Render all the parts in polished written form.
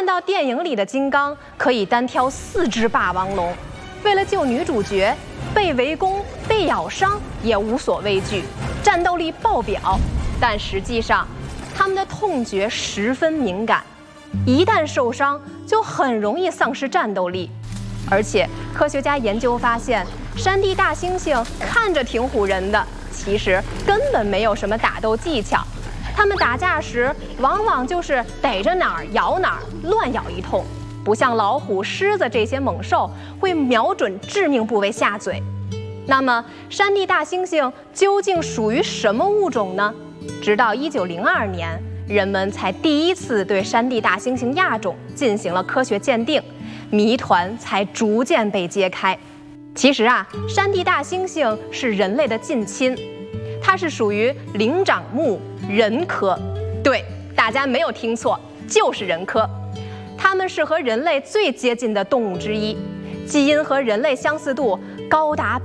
到电影里的金刚可以单挑4只霸王龙，为了救女主角，被围攻、被咬伤也无所畏惧，战斗力爆表。但实际上，他们的痛觉十分敏感，一旦受伤就很容易丧失战斗力。而且科学家研究发现，山地大猩猩看着挺唬人的，其实根本没有什么打斗技巧。他们打架时往往就是逮着哪儿咬哪儿，乱咬一通，不像老虎、狮子这些猛兽会瞄准致命部位下嘴。那么山地大猩猩究竟属于什么物种呢？直到1902年，人们才第一次对山地大猩猩亚种进行了科学鉴定，谜团才逐渐被揭开。其实啊，山地大猩猩是人类的近亲，它是属于灵长目人科。对，大家没有听错，就是人科。它们是和人类最接近的动物之一，基因和人类相似度高达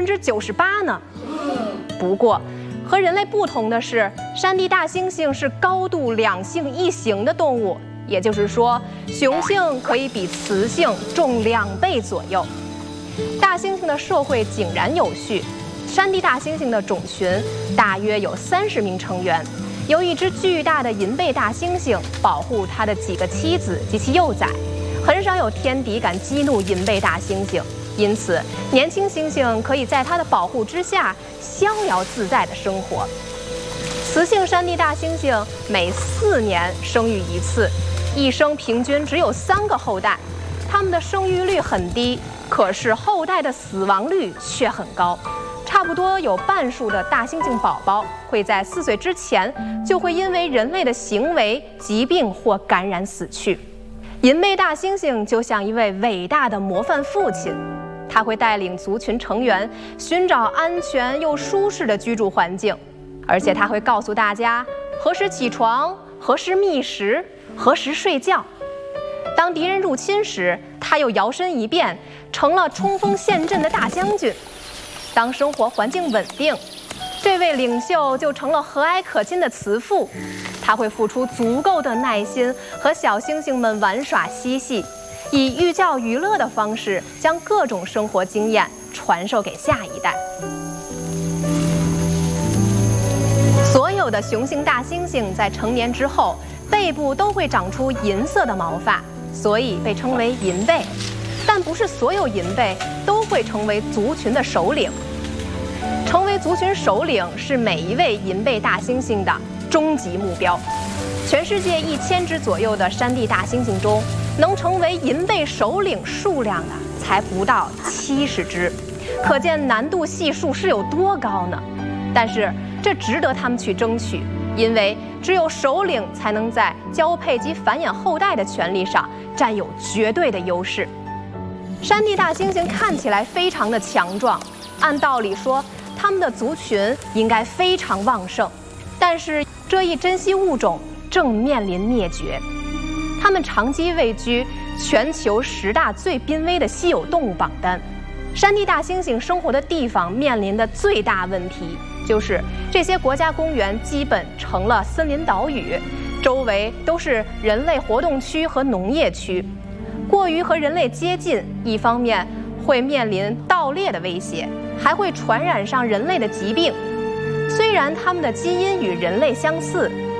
98%呢。不过，和人类不同的是，山地大猩猩是高度两性异形的动物，也就是说，雄性可以比雌性重2倍左右。大猩猩的社会井然有序，山地大猩猩的种群大约有30名成员，由一只巨大的银背大猩猩保护它的几个妻子及其幼崽，很少有天敌敢激怒银背大猩猩，因此年轻猩猩可以在它的保护之下逍遥自在地生活。雌性山地大猩猩每4年生育一次，一生平均只有3个后代，它们的生育率很低，可是后代的死亡率却很高，差不多有半数的大猩猩宝宝会在4岁之前就会因为人类的行为、疾病或感染死去。银背大猩猩就像一位伟大的模范父亲，他会带领族群成员寻找安全又舒适的居住环境，而且他会告诉大家何时起床、何时觅食、何时睡觉。当敌人入侵时，他又摇身一变成了冲锋陷阵的大将军。当生活环境稳定，这位领袖就成了和蔼可亲的慈父，他会付出足够的耐心和小猩猩们玩耍嬉戏，以寓教于乐的方式将各种生活经验传授给下一代。所有的雄性大猩猩在成年之后，背部都会长出银色的毛发，所以被称为银背。但不是所有银背都会成为族群的首领。成为族群首领是每一位银背大猩猩的终极目标。全世界1000只左右的山地大猩猩中，能成为银背首领数量的才不到70只，可见难度系数是有多高呢？但是这值得他们去争取，因为只有首领才能在交配及繁衍后代的权利上占有绝对的优势。山地大猩猩看起来非常的强壮，按道理说，它们的族群应该非常旺盛，但是这一珍稀物种正面临灭绝。它们长期位居全球10大最濒危的稀有动物榜单。山地大猩猩生活的地方面临的最大问题，就是这些国家公园基本成了森林岛屿，周围都是人类活动区和农业区。过于和人类接近，一方面会面临盗猎的威胁，还会传染上人类的疾病。虽然它们的基因与人类相似，